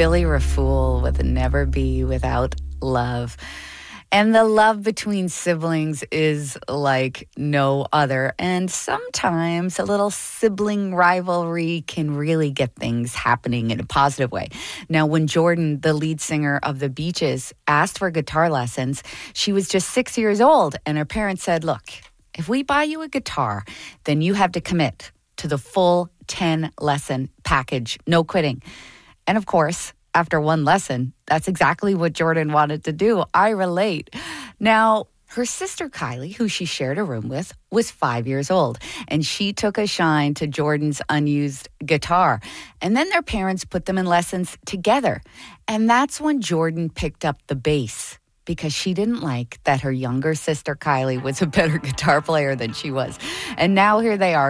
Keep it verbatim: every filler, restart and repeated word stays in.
Billy Rafool with Never Be Without Love. And the love between siblings is like no other. And sometimes a little sibling rivalry can really get things happening in a positive way. Now, when Jordan, the lead singer of The Beaches, asked for guitar lessons, she was just six years old. And her parents said, look, if we buy you a guitar, then you have to commit to the full ten-lesson package. No quitting. And of course, after one lesson, that's exactly what Jordan wanted to do. I relate. Now, her sister Kylie, who she shared a room with, was five years old, and she took a shine to Jordan's unused guitar. And then their parents put them in lessons together. And that's when Jordan picked up the bass, because she didn't like that her younger sister Kylie was a better guitar player than she was. And now here they are,